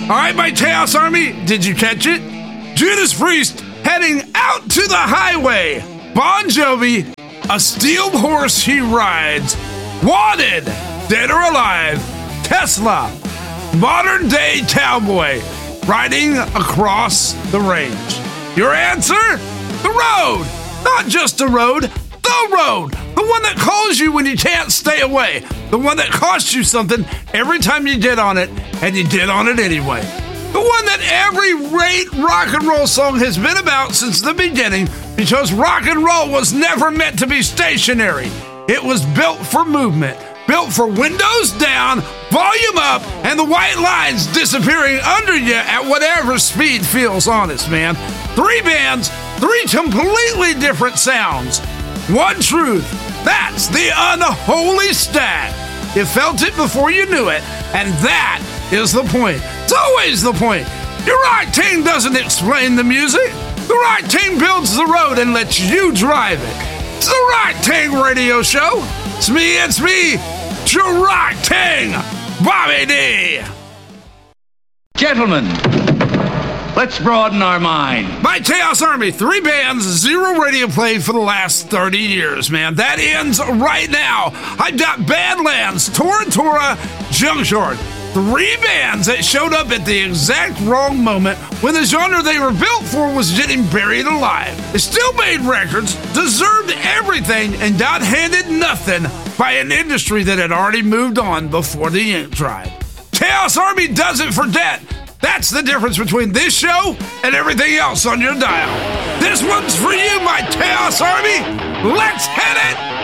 All right, my Chaos Army, did you catch it? Judas Priest heading out to the highway. Bon Jovi, a steel horse he rides. Wanted, dead or alive. Tesla, modern day cowboy, riding across the range. Your answer? The road. Not just a road, the road. The one that calls you when you can't stay away. The one that costs you something every time you get on it, and you get on it anyway. The one that every great rock and roll song has been about since the beginning, because rock and roll was never meant to be stationary. It was built for movement, built for windows down, volume up, and the white lines disappearing under you at whatever speed feels honest, man. 3 bands, 3 completely different sounds. One truth, that's the unholy stack. You felt it before you knew it, and that is the point. It's always the point. Your rock team doesn't explain the music. The rock team builds the road and lets you drive it. It's the Rock Ting Radio Show. It's me, your Rock Ting, Bobby D. Gentlemen, let's broaden our mind. My Chaos Army, 3 bands, 0 radio play for the last 30 years, man. That ends right now. I've got Badlands, Tora, Junkyard. 3 bands that showed up at the exact wrong moment when the genre they were built for was getting buried alive. They still made records, deserved everything, and got handed nothing by an industry that had already moved on before the ink dried. Chaos Army doesn't forget. That's the difference between this show and everything else on your dial. This one's for you, my Chaos Army. Let's hit it!